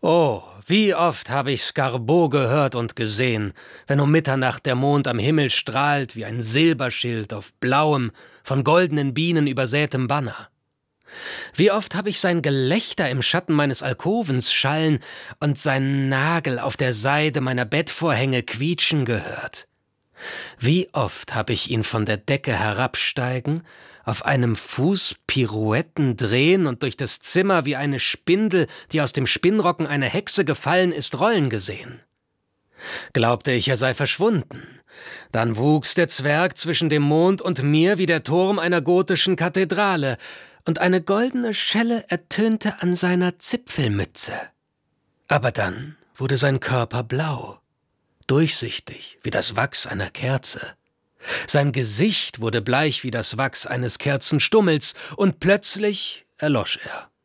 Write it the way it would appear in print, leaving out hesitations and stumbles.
Oh, wie oft habe ich Skarbot gehört und gesehen, wenn um Mitternacht der Mond am Himmel strahlt wie ein Silberschild auf blauem, von goldenen Bienen übersätem Banner. Wie oft habe ich sein Gelächter im Schatten meines Alkovens schallen und seinen Nagel auf der Seide meiner Bettvorhänge quietschen gehört. Wie oft habe ich ihn von der Decke herabsteigen, auf einem Fuß Pirouetten drehen und durch das Zimmer wie eine Spindel, die aus dem Spinnrocken einer Hexe gefallen ist, rollen gesehen. Glaubte ich, er sei verschwunden. Dann wuchs der Zwerg zwischen dem Mond und mir wie der Turm einer gotischen Kathedrale, und eine goldene Schelle ertönte an seiner Zipfelmütze. Aber dann wurde sein Körper blau, durchsichtig wie das Wachs einer Kerze. Sein Gesicht wurde bleich wie das Wachs eines Kerzenstummels, und plötzlich erlosch er.